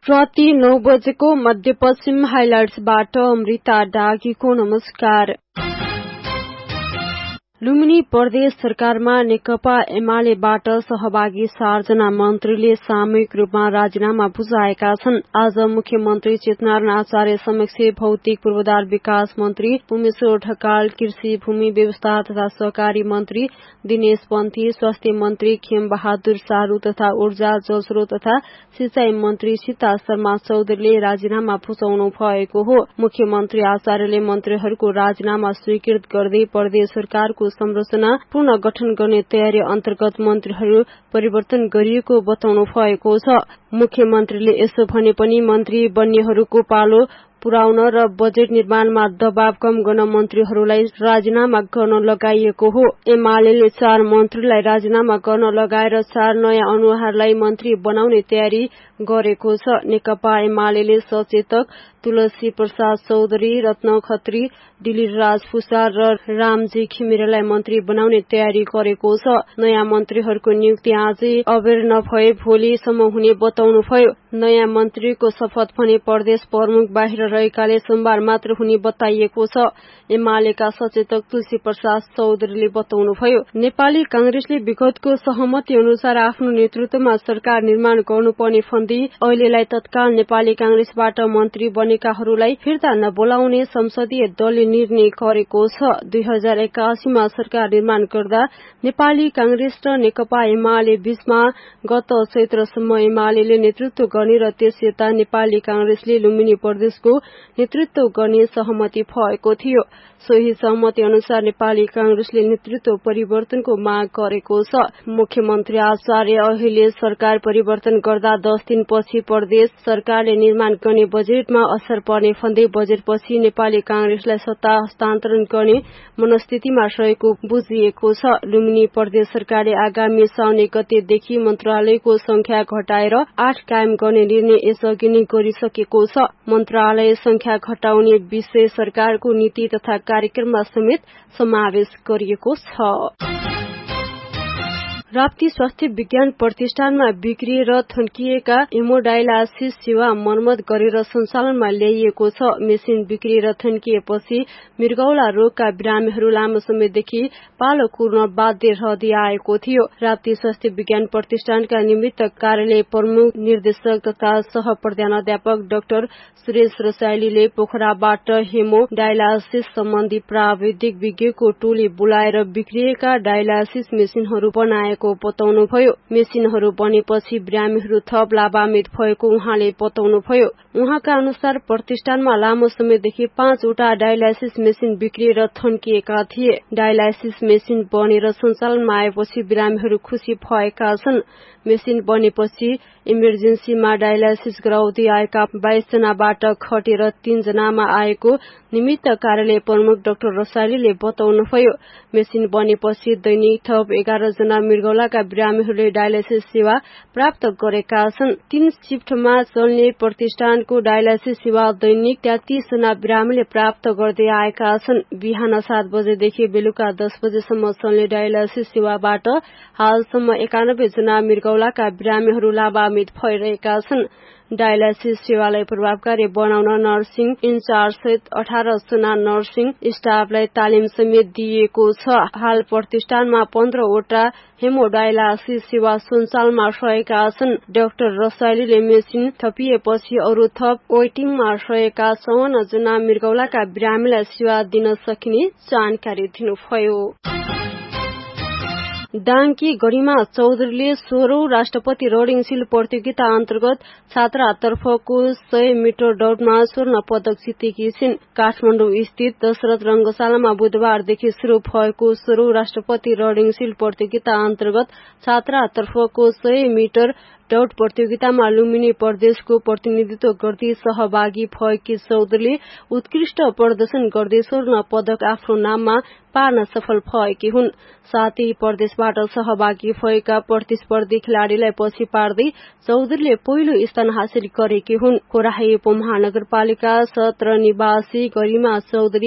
राति 9 बजेको मध्यपश्चिम हाइलाइट्सबाट अमृता डागीको नमस्कार। लुम्बिनी प्रदेश सरकारमा नेकपा एमालेबाट सहभागी 4 जना मन्त्रीले सामूहिक रूपमा राजीनामा बुझाएका छन्। आज मुख्यमन्त्री चेतनारायण आचार्य समक्ष भौतिक पूर्वाधार विकास मन्त्री उमेश्वर ढकाल, कृषि भूमि व्यवस्था तथा सहकारी मन्त्री दिनेश पन्थी, स्वास्थ्य मन्त्री खेम बहादुर सारू तथा ऊर्जा जलस्रोत तथा सिंचाई मन्त्री सीता शर्मा चौधरीले राजीनामा बुझाउनु भएको हो। मुख्यमन्त्री आचार्यले मन्त्रीहरूको राजीनामा स्वीकृत गर्दै प्रदेश सरकारको संरचना पुनर्गठन गर्ने तयारी अन्तर्गत मन्त्रीहरू परिवर्तन गरिएको बताउनु भएको छ। मुख्यमन्त्रीले यसो भने पनि मन्त्री बन्नेहरूको पालो पुर्याउन र बजेट निर्माणमा दबाव कम गर्न मन्त्रीहरूलाई राजीनामा गर्न लगाइएको हो। एमालेले 4 मन्त्रीलाई राजीनामा गर्न लगाएर 4 नयाँ अनुहारलाई मन्त्री बनाउने तयारी गरेको छ। नेकपा एमालेले सचेतक तुलसी प्रसाद चौधरी, रत्न खत्री, दिलीप राज फुसार र रामजी घिमिरेलाई मन्त्री बनाउने तयारी गरेको छ। नयाँ मन्त्रीहरूको नियुक्ति आजै अबेर नभए भोलिसम्म हुने बताउनुभयो। नयाँ मन्त्रीको शपथ भने प्रदेश प्रमुख बाहिर रहेकाले सोमबार मात्र हुने बताइएको छ। एमालेका सचेतक तुलसी प्रसाद चौधरीले बताउनुभयो। नेपाली कांग्रेसले विगतको सहमति अनुसार आफ्नो नेतृत्वमा सरकार निर्माण गर्नुपर्ने भन्दै अहिलेलाई तत्काल नेपाली कांग्रेसबाट मन्त्री बनेकाहरूलाई फिर्ता नबोलाउने संसदीय दलले निर्णय गरेको छ। 2081 सरकार निर्माण गर्दा नेपाली कांग्रेस र नेकपा एमाले बीचमा गत चैत्रसम्म एमाले नेतृत्व गर्ने र त्यस यता नेपाली कांग्रेसले लुम्बिनी प्रदेशको नेतृत्व गर्ने सहमति भएको थियो। सोही सहमति अनुसार नेपाली कांग्रेसले नेतृत्व परिवर्तनको माग गरेको छ। मुख्यमन्त्री आचार्य अहिले सरकार परिवर्तन गर्दा 10 दिनपछि प्रदेश सरकारले निर्माण गर्ने बजेटमा असर पर्ने भन्दै बजेटपछि नेपाली कांग्रेसलाई सत्ता हस्तान्तरण गर्ने मनस्थितिमा रहेको बुझिएको छ। लुम्बिनी प्रदेश सरकारले आगामी साउन 1 गतेदेखि मन्त्रालयको संख्या घटाएर 8 कायम गर्ने निर्णय यसअघि नै गरिसकेको छ। मन्त्रालय संख्या घटाउने विषय सरकारको नीति तथा कार्यक्रममा समेत समावेश गरिएको छ। राप्ती स्वास्थ्य विज्ञान प्रतिष्ठानमा बिग्रिएर थन्किएका हेमोडायलासिस सेवा मर्मत गरेर सञ्चालनमा ल्याइएको छ। मेसिन बिग्रिएर थन्किएपछि मृगौला रोगका बिरामीहरू लामो समयदेखि पालो कुर्न बाध्य रहँदै आएको थियो। राप्ती स्वास्थ्य विज्ञान प्रतिष्ठानका निमित्त कार्यालय प्रमुख निर्देशक तथा सह प्रधानाध्यापक डाक्टर सुरेश रसाइलीले पोखराबाट हेमोडायलासिस सम्बन्धी प्राविधिक विज्ञको टोली बोलाएर बिग्रिएका डायलासिस मेसिनहरू बनाएको बताउनुभयो। मेसिनहरू बनेपछि बिरामीहरू थप लाभान्वित भएको उहाँले बताउनुभयो। उहाँका अनुसार प्रतिष्ठानमा लामो समयदेखि 5 वटा डायलासिस मेसिन बिग्रिएर थन्किएका थिए। डायलासिस मेसिन बनेर सञ्चालनमा आएपछि बिरामीहरू खुशी भएका छन्। मेसिन बनेपछि इमर्जेन्सीमा डायलासिस गराउँदै आएका 22 जनाबाट खटेर 3 जनामा आएको निमित्त कार्यालय प्रमुख डाक्टर रसाइलीले बताउनुभयो। मेसिन बनेपछि दैनिक थप 11 जना मृगौलाका बिरामीहरूले डायलासिस सेवा प्राप्त गरेका छन्। 3 शिफ्टमा चल्ने प्रतिष्ठानको डायलासिस सेवा दैनिक 33 जना बिरामीले प्राप्त गर्दै आएका छन्। बिहान 7 बजेदेखि बेलुका 10 बजेसम्म चल्ने डायलासिस सेवाबाट हालसम्म 91 जना मृगौलाका बिरामीहरू लाभान्वित भइरहेका छन्। डायलासिस सेवालाई प्रभावकारी बनाउन नर्सिङ इन्चार्ज सहित 18 जना नर्सिङ स्टाफलाई तालिम समेत दिइएको छ। हाल प्रतिष्ठानमा 15 वटा हेमोडायलासिस सेवा सञ्चालनमा रहेका छन्। डाक्टर रसाइलीले मेसिन थपिएपछि अरू थप वेटिङमा रहेका 54 जना मृगौलाका बिरामीलाई सेवा दिन सकिने जानकारी दिनुभयो। डाङ्की गरिमा चौधरीले 16औं राष्ट्रपति रनिङ शील्ड प्रतियोगिता अन्तर्गत छात्रातर्फको 100 मिटर दौड़मा स्वर्ण पदक जितेकी छिन्। काठमाडौँ स्थित दशरथ रंगशालामा बुधबारदेखि शुरू भएको 16औं राष्ट्रपति रनिङ शील्ड प्रतियोगिता अन्तर्गत छात्रातर्फको 100 मिटर दौड़ प्रतियोगितामा लुम्बिनी प्रदेशको प्रतिनिधित्व गर्दै सहभागी भएकी चौधरीले उत्कृष्ट प्रदर्शन गर्दै स्वर्ण पदक आफ्नो नाममा पार्न सफल भएकी हुन्। साथै प्रदेशबाट सहभागी भएका प्रतिस्पर्धी खेलाड़ीलाई पछि पार्दै चौधरीले पहिलो स्थान हासिल गरेकी हुन्। कोराही उपमहानगरपालिका 17 निवासी गरिमा चौधरी